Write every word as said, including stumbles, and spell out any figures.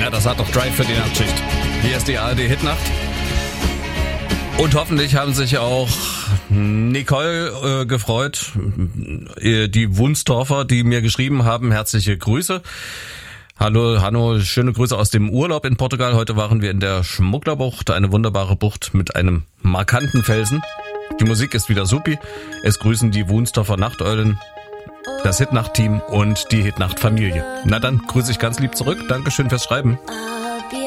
Ja, das hat doch Drive für die Nachtschicht. Hier ist die A R D-Hitnacht. Und hoffentlich haben sich auch Nicole äh, gefreut, die Wunstorfer, die mir geschrieben haben, herzliche Grüße. Hallo, Hanno, schöne Grüße aus dem Urlaub in Portugal. Heute waren wir in der Schmugglerbucht, eine wunderbare Bucht mit einem markanten Felsen. Die Musik ist wieder supi. Es grüßen die Wunstorfer Nachteulen, das Hitnacht-Team und die Hitnacht-Familie. Na dann grüße ich ganz lieb zurück. Dankeschön fürs Schreiben.